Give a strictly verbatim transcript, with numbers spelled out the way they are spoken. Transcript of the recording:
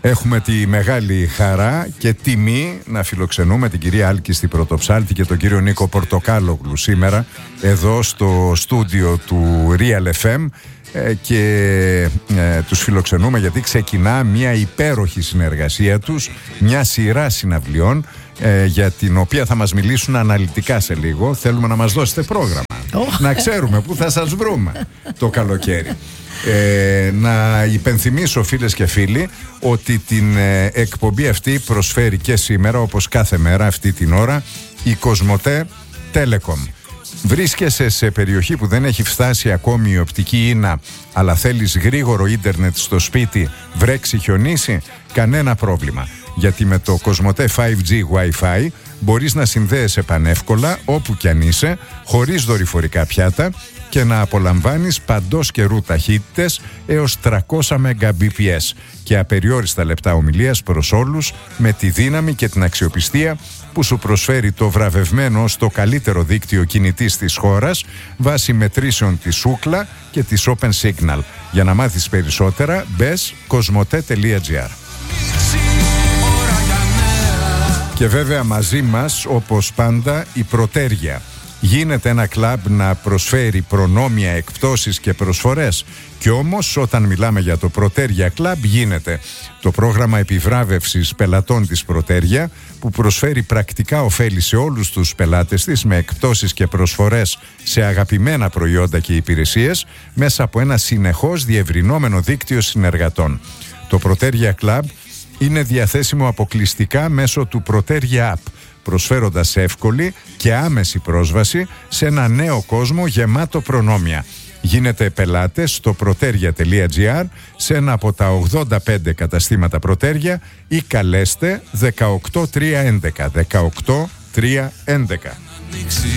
Έχουμε τη μεγάλη χαρά και τιμή να φιλοξενούμε την κυρία Άλκιστη Πρωτοψάλτη και τον κύριο Νίκο Πορτοκάλογλου σήμερα εδώ στο στούντιο του Real εφ εμ ε, και ε, τους φιλοξενούμε γιατί ξεκινά μια υπέροχη συνεργασία τους, μια σειρά συναυλιών ε, για την οποία θα μας μιλήσουν αναλυτικά σε λίγο. Θέλουμε να μας δώσετε πρόγραμμα, oh. να ξέρουμε πού θα σας βρούμε το καλοκαίρι. Ε, να υπενθυμίσω, φίλες και φίλοι, ότι την ε, εκπομπή αυτή προσφέρει και σήμερα, όπως κάθε μέρα αυτή την ώρα, η Κοσμοτέ Telecom. Βρίσκεσαι σε περιοχή που δεν έχει φτάσει ακόμη η οπτική ίνα, αλλά θέλεις γρήγορο ίντερνετ στο σπίτι, βρέξει, χιονίσει? Κανένα πρόβλημα, γιατί με το Κοσμοτέ φάιβ τζι Wi-Fi μπορείς να συνδέεσαι πανεύκολα όπου κι αν είσαι, χωρίς δορυφορικά πιάτα, και να απολαμβάνεις παντός καιρού ταχύτητες έως τριακόσια Mbps και απεριόριστα λεπτά ομιλίας προς όλους, με τη δύναμη και την αξιοπιστία που σου προσφέρει το βραβευμένο στο καλύτερο δίκτυο κινητής της χώρας βάσει μετρήσεων της Ookla και της Open Signal. Για να μάθεις περισσότερα μπες κοσμοτέ τελεία τζι άρ. Και βέβαια μαζί μας, όπως πάντα, η Πρωτέργεια. Γίνεται ένα κλαμπ να προσφέρει προνόμια, εκπτώσεις και προσφορές. Κι όμως όταν μιλάμε για το Πρωτέργεια Κλαμπ γίνεται το πρόγραμμα επιβράβευσης πελατών της Πρωτέργεια, που προσφέρει πρακτικά ωφέλη σε όλους τους πελάτες της με εκπτώσεις και προσφορές σε αγαπημένα προϊόντα και υπηρεσίες μέσα από ένα συνεχώς διευρυνόμενο δίκτυο συνεργατών. Το Πρωτέργεια Κλαμπ είναι διαθέσιμο αποκλειστικά μέσω του Πρωτέργεια App, προσφέροντας εύκολη και άμεση πρόσβαση σε ένα νέο κόσμο γεμάτο προνόμια. Γίνετε πελάτες στο πρωτέργεια τελεία τζι άρ, σε ένα από τα ογδόντα πέντε καταστήματα Πρωτέργεια, ή καλέστε δεκαοκτώ τριακόσια έντεκα. δεκαοκτώ τριακόσια έντεκα.